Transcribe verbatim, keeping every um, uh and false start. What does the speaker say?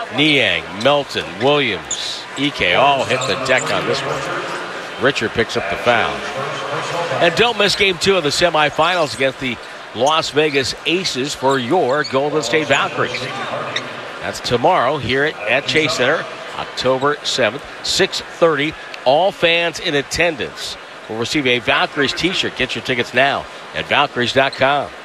Niang, Melton, Williams, Ike all hit the deck on this one. Richard picks up the foul. And don't miss game two of the semifinals against the Las Vegas Aces for your Golden State Valkyries. That's tomorrow here at, at Chase Center, October seventh, six thirty. All fans in attendance will receive a Valkyries t-shirt. Get your tickets now at Valkyries dot com.